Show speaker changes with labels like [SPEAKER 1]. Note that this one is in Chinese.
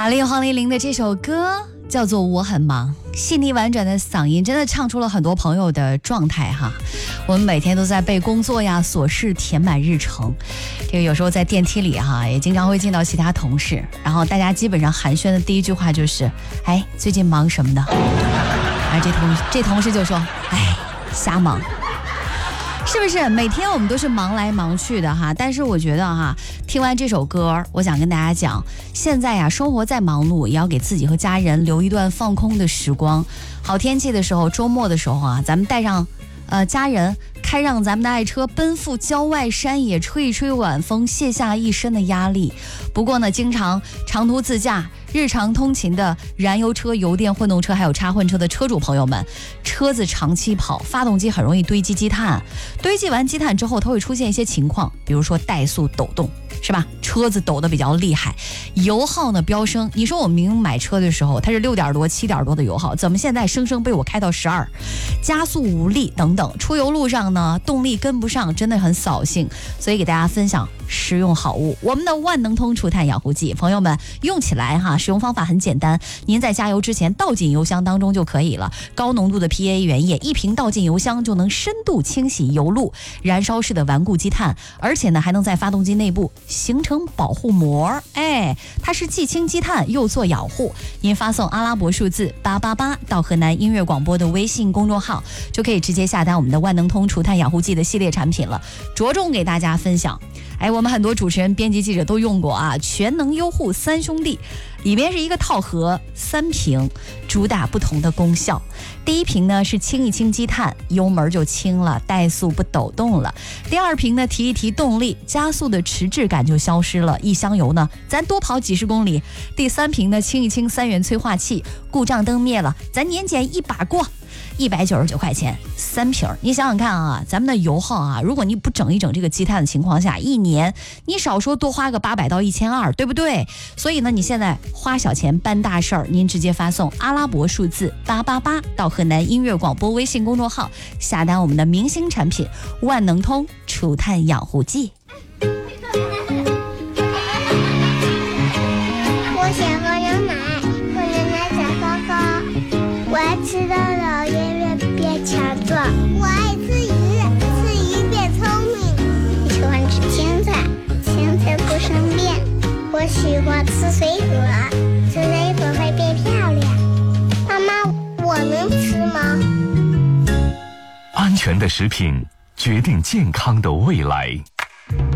[SPEAKER 1] 马丽黄丽玲的这首歌叫做《我很忙》，细腻婉转的嗓音真的唱出了很多朋友的状态哈。我们每天都在被工作呀琐事填满日程，这个有时候在电梯里哈，也经常会见到其他同事，然后大家基本上寒暄的第一句话就是哎，最近忙什么的？而这同事就说哎，瞎忙。是不是每天我们都是忙来忙去的哈？但是我觉得哈，听完这首歌，我想跟大家讲，现在呀，生活再忙碌，也要给自己和家人留一段放空的时光。好天气的时候，周末的时候啊，咱们带上家人，开上咱们的爱车，奔赴郊外山野，吹一吹晚风，卸下一身的压力。不过呢，经常长途自驾、日常通勤的燃油车、油电混动车还有插混车的车主朋友们，车子长期跑，发动机很容易堆积积碳，堆积完积碳之后，它会出现一些情况，比如说怠速抖动，是吧？车子抖得比较厉害，油耗呢飙升。你说我明明买车的时候它是6点多、7点多的油耗，怎么现在生生被我开到12？加速无力等等，出游路上呢动力跟不上，真的很扫兴。所以给大家分享实用好物，我们的万能通除碳养护剂，朋友们用起来哈，使用方法很简单，您在加油之前倒进油箱当中就可以了。高浓度的 PA 原液，一瓶倒进油箱就能深度清洗油路，燃烧式的顽固积碳，而且呢还能在发动机内部形成保护膜。哎，它是既清积碳又做养护。您发送阿拉伯数字888到河南音乐广播的微信公众号，就可以直接下单我们的万能通除碳养护剂的系列产品了。着重给大家分享。哎，我们很多主持人、编辑、记者都用过啊，全能优护3兄弟，里面是一个套盒3瓶，主打不同的功效。第一瓶呢是清一清积碳，油门就轻了，怠速不抖动了。第二瓶呢提一提动力，加速的迟滞感就消失了，一箱油呢咱多跑几十公里。第三瓶呢清一清3元催化器，故障灯灭了，咱年检一把过。199块钱3瓶，你想想看啊，咱们的油耗啊，如果你不整一整这个积碳的情况下，一年你少说多花个800到1200，对不对？所以呢，你现在花小钱办大事儿，您直接发送阿拉伯数字888到河南音乐广播微信公众号，下单我们的明星产品万能通除碳养护剂。
[SPEAKER 2] 我想喝牛奶，喝牛奶长高高。我爱吃的老爷爷变强壮。我爱吃鱼，吃鱼变聪明。我喜欢吃青菜，青菜不生病。我喜欢吃水果，吃水果会变漂亮。妈妈，我能吃吗？
[SPEAKER 3] 安全的食品决定健康的未来。